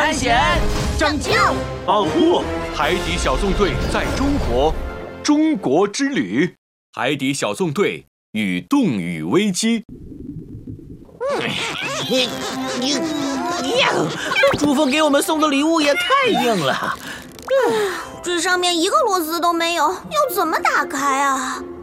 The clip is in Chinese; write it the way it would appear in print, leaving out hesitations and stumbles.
探险、 拯救、 保护海底小纵队在中国，中国之旅，海底小纵队与冻雨危机。 朱峰给我们送的礼物也太硬了。 这上面一个螺丝都没有，要怎么打开啊？